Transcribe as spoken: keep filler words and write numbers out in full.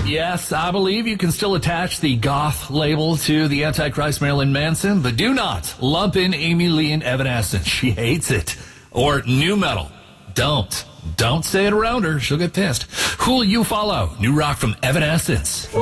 Yes, I believe you can still attach the goth label to the Antichrist Marilyn Manson, but do not lump in Amy Lee and Evanescence. She hates it. Or new metal. Don't. Don't say it around her. She'll get pissed. Who'll you follow? New rock from Evanescence.